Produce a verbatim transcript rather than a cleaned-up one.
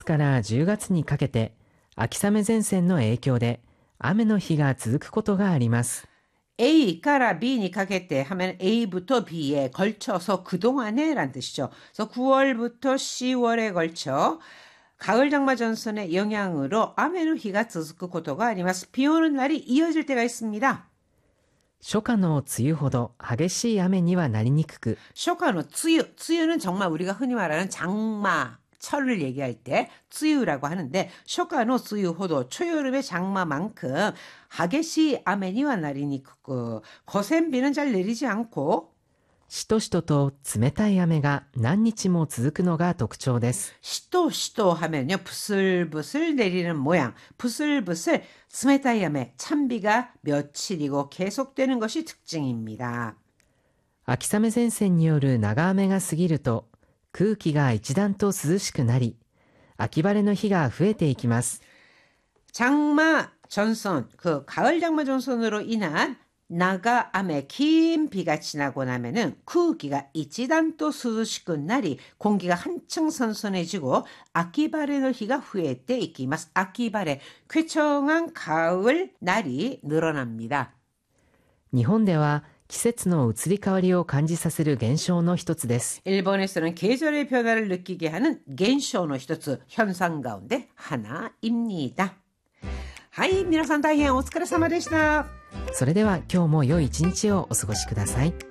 からじゅうがつにかけて秋雨前線の影響で雨の日が続くことがあります。 AからB니 가겠대 하면 A부터 B에 걸쳐서 그동안에 란 뜻이죠. 그래서 구월부터 시월에 걸쳐 가을 장마 전선의 영향으로雨の日が続くことがあります。 비 오는 날이 이어질 때가 있습니다. 初夏の梅雨ほど激しい雨にはなりにくく 쇼카노 쯔유, 쯔유는 정말 우리가 흔히 말하는 장마, 철을 얘기할 때 쯔유라고 하는데 쇼카노 쯔유 호도 초여름의 장마만큼 하게시 아메니와 나리니쿠 거센 비는 잘 내리지 않고 しとしとと冷たい雨が何日も続くのが特徴です。 시도 시도 하면요 부슬부슬 내리는 모양, 부슬부슬 스메타이 아메 찬비가 며칠이고 계속되는 것이 특징입니다. 秋雨前線による長雨が過ぎると空気が一段と涼しくなり、秋晴れの日が増えていきます。 장마 전선, 그 가을 장마 전선으로 인한 나가암의 긴 비가 지나고 나면은空気が 一段と 涼しくなり 공기가 한층 선선해지고 아키바레의日が増えていきます. 아키바레, 쾌청한 가을 날이 늘어납니다. 日本では季節の移り変わりを感じさせる現象の一つです。 일본에서는 계절의 변화를 느끼게 하는 겐쇼의 一つ 현상 가운데 하나입니다. はい、皆さん大変お疲れ様でした。 それでは今日も良い一日をお過ごしください。